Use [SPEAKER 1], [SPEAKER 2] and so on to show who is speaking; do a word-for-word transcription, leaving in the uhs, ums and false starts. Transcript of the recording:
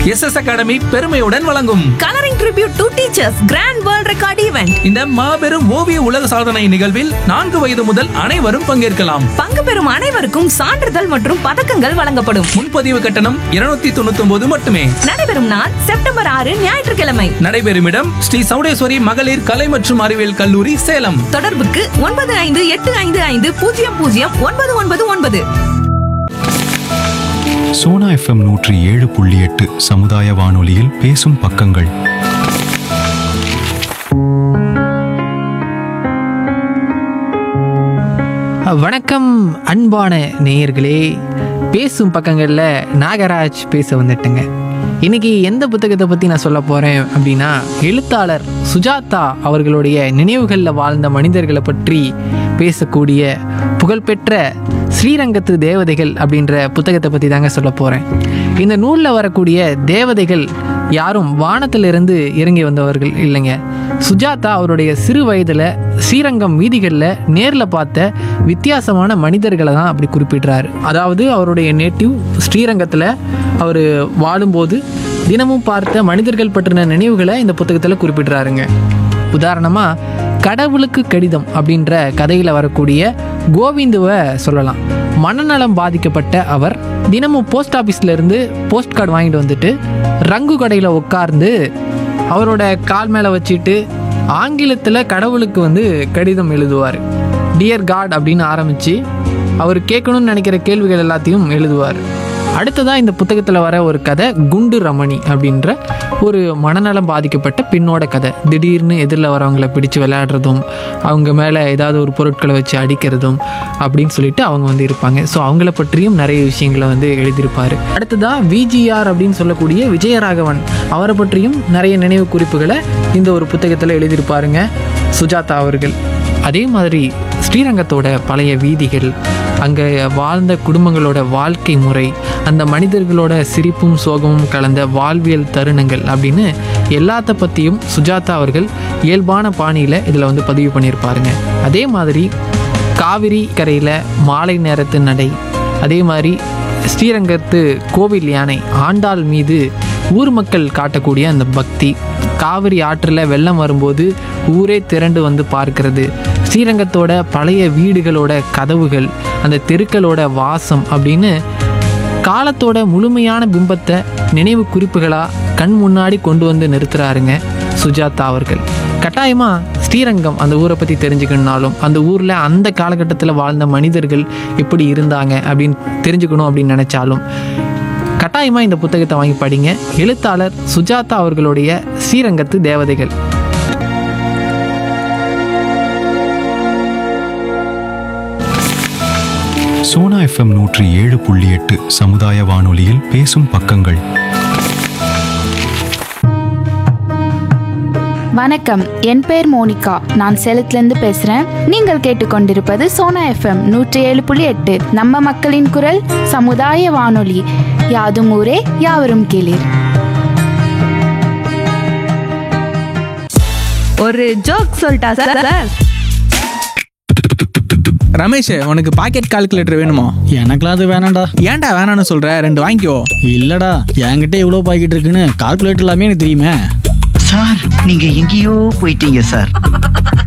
[SPEAKER 1] S S academy பெருமையுடன் வழங்கும்
[SPEAKER 2] colouring tribute to teachers grand world record event.
[SPEAKER 1] இந்த மாபெரும் ஓவிய உலக சாதனை நிகழ்வில் நான்கு வயது முதல் அனைவரும் பங்கேற்கலாம்.
[SPEAKER 2] பங்கு பெறும் அனைவருக்கும் சான்றிதழ் மற்றும் பதக்கங்கள் வழங்கப்படும்.
[SPEAKER 1] முன்பதிவு கட்டணம் இருநூத்தி தொண்ணூத்தி ஒன்பது மட்டுமே.
[SPEAKER 2] நடைபெறும் நாள் செப்டம்பர் ஆறு ஞாயிற்றுக்கிழமை.
[SPEAKER 1] நடைபெறும் இடம் ஸ்ரீ சௌடேஸ்வரி மகளிர் கலை மற்றும் அறிவியல் கல்லூரி, சேலம்.
[SPEAKER 2] தொடர்புக்கு ஒன்பது ஐந்து எட்டு ஐந்து ஐந்து பூஜ்ஜியம் பூஜ்ஜியம் ஒன்பது ஒன்பது ஒன்பது.
[SPEAKER 3] சோனா எஃப்எம் நூற்றி ஏழு புள்ளி எட்டு சமுதாய வானொலியில் பேசும் பக்கங்கள்.
[SPEAKER 4] வணக்கம் அன்பான நேயர்களே, பேசும் பக்கங்களில் நாகராஜ் பேச வந்துட்டுங்க. இன்னைக்கு எந்த புத்தகத்தை பற்றி நான் சொல்ல போகிறேன் அப்படின்னா, எழுத்தாளர் சுஜாதா அவர்களுடைய நினைவுகளில் வாழ்ந்த மனிதர்களை பற்றி பேசக்கூடிய புகழ்பெற்ற ஸ்ரீரங்கத்து தேவதைகள் அப்படின்ற புத்தகத்தை பற்றி தாங்க சொல்ல போகிறேன். இந்த நூலில் வரக்கூடிய தேவதைகள் யாரும் வானத்திலிருந்து இறங்கி வந்தவர்கள் இல்லைங்க. சுஜாதா அவருடைய சிறு வயதில் ஸ்ரீரங்கம் வீதிகளில் நேரில் பார்த்த வித்தியாசமான மனிதர்களை தான் அப்படி குறிப்பிடுறாரு. அதாவது அவருடைய நேட்டிவ் ஸ்ரீரங்கத்தில் அவர் வாழும்போது தினமும் பார்த்த மனிதர்கள் பற்றின நினைவுகளை இந்த புத்தகத்தில் குறிப்பிடுறாருங்க. உதாரணமாக கடவுளுக்கு கடிதம் அப்படின்ற கதையில் வரக்கூடிய கோவிந்துவை சொல்லலாம். மனநலம் பாதிக்கப்பட்ட அவர் தினமும் போஸ்ட் ஆஃபீஸ்லேருந்து போஸ்ட் கார்டு வாங்கிட்டு வந்துட்டு ரங்கு கடையில் உட்கார்ந்து அவரோட கால் மேலே வச்சுட்டு ஆங்கிலத்தில் கடவுளுக்கு வந்து கடிதம் எழுதுவார். டியர் காட் அப்படின்னு ஆரம்பித்து அவர் கேட்கணும்னு நினைக்கிற கேள்விகள் எல்லாத்தையும் எழுதுவார். அடுத்ததாக இந்த புத்தகத்தில் வர ஒரு கதை குண்டு ரமணி அப்படின்ற ஒரு மனநலம் பாதிக்கப்பட்ட பெண்ணோட கதை. திடீர்னு எதிரில் வரவங்களை பிடிச்சு விளையாடுறதும், அவங்க மேலே ஏதாவது ஒரு பொருட்களை வச்சு அடிக்கிறதும் அப்படின்னு சொல்லிட்டு அவங்க வந்து இருப்பாங்க. ஸோ அவங்கள பற்றியும் நிறைய விஷயங்களை வந்து எழுதியிருப்பார். அடுத்ததாக விஜிஆர் அப்படின்னு சொல்லக்கூடிய விஜயராகவன், அவரை பற்றியும் நிறைய நினைவு குறிப்புகளை இந்த ஒரு புத்தகத்தில் எழுதியிருப்பாருங்க சுஜாதா அவர்கள். அதே மாதிரி ஸ்ரீரங்கத்தோட பழைய வீதிகள், அங்கே வாழ்ந்த குடும்பங்களோட வாழ்க்கை முறை, அந்த மனிதர்களோட சிரிப்பும் சோகமும் கலந்த வாழ்வியல் தருணங்கள் அப்படின்னு எல்லாத்த பற்றியும் சுஜாதா அவர்கள் இயல்பான பாணியில் இதில் வந்து பதிவு பண்ணியிருப்பாருங்க. அதே மாதிரி காவிரி கரையில் மாலை நேரத்து நடை, அதே மாதிரி ஸ்ரீரங்கத்து கோவில் யானை ஆண்டாள் மீது ஊர் மக்கள் காட்டக்கூடிய அந்த பக்தி, காவிரி ஆற்றில் வெள்ளம் வரும்போது ஊரே திரண்டு வந்து பார்க்கிறது, ஸ்ரீரங்கத்தோட பழைய வீடுகளோட கதவுகள், அந்த தெருக்களோட வாசம் அப்படின்னு காலத்தோட முழுமையான பிம்பத்தை நினைவு குறிப்புகளாக கண் முன்னாடி கொண்டு வந்து நிறுத்துறாருங்க சுஜாதா அவர்கள். கட்டாயமாக ஸ்ரீரங்கம் அந்த ஊரை பற்றி தெரிஞ்சுக்கணுன்னாலும், அந்த ஊரில் அந்த காலகட்டத்தில் வாழ்ந்த மனிதர்கள் எப்படி இருந்தாங்க அப்படின்னு தெரிஞ்சுக்கணும் அப்படின்னு நினச்சாலும் கட்டாயமாக இந்த புத்தகத்தை வாங்கி படிங்க. எழுத்தாளர் சுஜாதா அவர்களுடைய ஸ்ரீரங்கத்து தேவதைகள்.
[SPEAKER 3] சோனா எஃப்எம் நூற்றி ஏழு புள்ளி எட்டு சமுதாய வானொலியில் பேசும் பக்கங்கள்.
[SPEAKER 5] வணக்கம், என் பேர் மோனிகா. நான் சேலத்திலிருந்து பேசுறேன். நீங்கள் கேட்டுக்கொண்டிருப்பது சோனா எஃப்எம் நூற்றி ஏழு புள்ளி எட்டு, நம்ம மக்களின் குரல், சமுதாய வானொலி. யாதும் ஊரே யாவரும் கேளீர்.
[SPEAKER 2] ஒரு ஜோக் சொல்லிட்டா சார்?
[SPEAKER 6] ரமேஷ், உனக்கு பாக்கெட் கால்குலேட்டர் வேணுமா?
[SPEAKER 7] எனக்குலாம் அது வேணாம்டா.
[SPEAKER 6] ஏன்டா வேணான்னு சொல்ற? ரெண்டு வாங்கிக்கோ.
[SPEAKER 7] இல்லடா, என்கிட்ட இவ்வளோ பாக்கெட் இருக்குன்னு கால்குலேட்டர் எல்லாமே எனக்கு தெரியுமே.
[SPEAKER 8] சார், நீங்க எங்கேயோ போயிட்டீங்க சார்.